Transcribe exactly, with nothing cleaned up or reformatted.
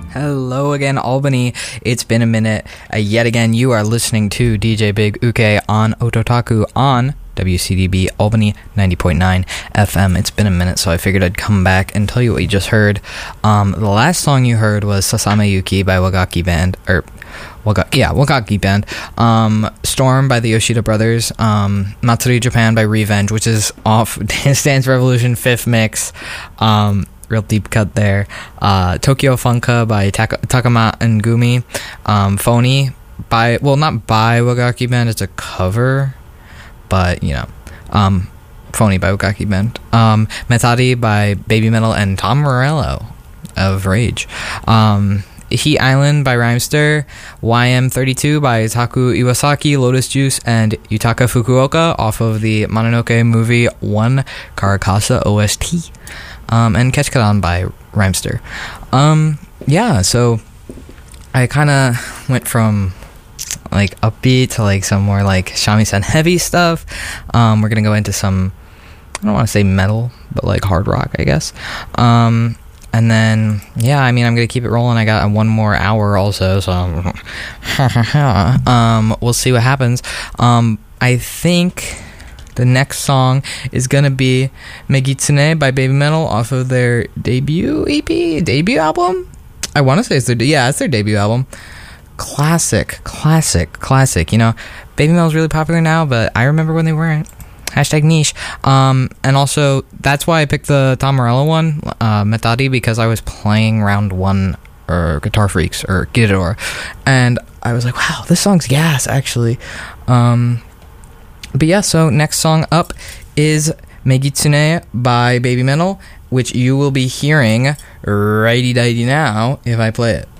Hello again, Albany. It's been a minute. Uh, yet again, you are listening to D J Big Uke on Ototaku on W C D B Albany ninety point nine F M. It's been a minute, so I figured I'd come back and tell you what you just heard. Um, the last song you heard was Sasame Yuki by Wagaki Band, or Waga, yeah, Wagaki Band. Um, Storm by the Yoshida Brothers. Um, Matsuri Japan by Revenge, which is off Dance Dance Revolution fifth mix. Um, real deep cut there. Uh, Tokyo Funka by Taka, Takama and Gumi. Um, Phony by, well, not by Wagaki Band, it's a cover, but, you know, um, Phony by Wagaki Band. Um, Metari by Baby Metal and Tom Morello of Rage. Um, Heat Island by Rhymester. Y M thirty-two by Taku Iwasaki, Lotus Juice, and Yutaka Fukuoka off of the Mononoke movie one Karakasa O S T. Um, and Ketchkadan by Rhymester. Um, yeah, so I kind of went from like upbeat to like some more like shamisen heavy stuff. Um, we're gonna go into some, I don't want to say metal, but like hard rock, I guess. Um, and then yeah, I mean, I'm gonna keep it rolling. I got one more hour also, so um, we'll see what happens. Um, I think the next song is gonna be Megitsune by Baby Metal off of their debut E P, debut album. I want to say it's their yeah, it's their debut album. Classic, classic, classic. You know, Baby Metal's really popular now, but I remember when they weren't. Hashtag niche. Um, and also that's why I picked the Tom Morello one, uh, Metadi, because I was playing round one or Guitar Freaks or Gidor, and I was like, wow, this song's gas actually. Um. But yeah, so next song up is Megitsune by Baby Metal, which you will be hearing righty-dighty now if I play it.